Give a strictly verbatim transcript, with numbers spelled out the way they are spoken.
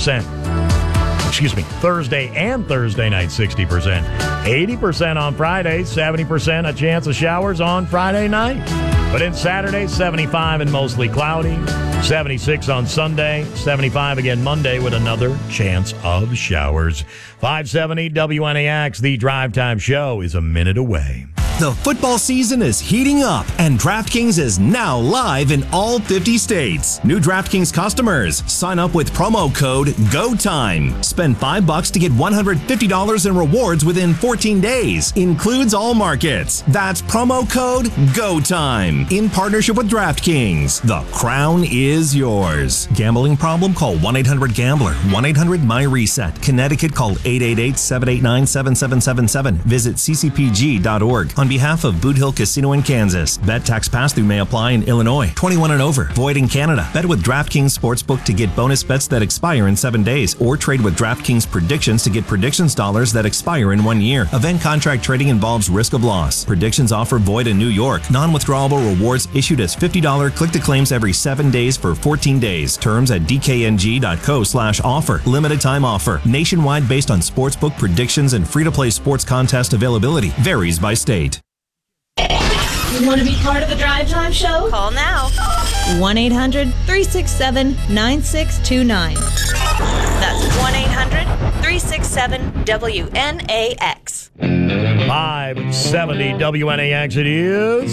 percent. Excuse me, Thursday and Thursday night, sixty percent. eighty percent on Friday, seventy percent a chance of showers on Friday night. But in Saturday, seventy-five and mostly cloudy. seventy-six on Sunday, seventy-five again Monday with another chance of showers. five seventy W N A X, the Drive Time Show, is a minute away. The football season is heating up, and DraftKings is now live in all fifty states. New DraftKings customers, sign up with promo code GOTIME. Spend five bucks to get one hundred fifty dollars in rewards within fourteen days. Includes all markets. That's promo code GOTIME. In partnership with DraftKings, the crown is yours. Gambling problem? Call one eight hundred gambler. one eight hundred my reset. Connecticut, call eight eight eight, seven eight nine, seven seven seven seven. Visit c c p g dot org. On behalf of Boot Hill Casino in Kansas, bet tax pass-through may apply in Illinois. twenty-one and over. Void in Canada. Bet with DraftKings Sportsbook to get bonus bets that expire in seven days, or trade with DraftKings Predictions to get predictions dollars that expire in one year. Event contract trading involves risk of loss. Predictions offer void in New York. Non-withdrawable rewards issued as fifty dollars click-to-claims every seven days for fourteen days. Terms at d k n g dot co slash offer. Limited time offer. Nationwide based on sportsbook predictions and free-to-play sports contest availability. Varies by state. You want to be part of the Drive Time Show? Call now. one eight hundred, three six seven, nine six two nine. That's one eight hundred, three six seven, W N A X. five seventy W N A X it is.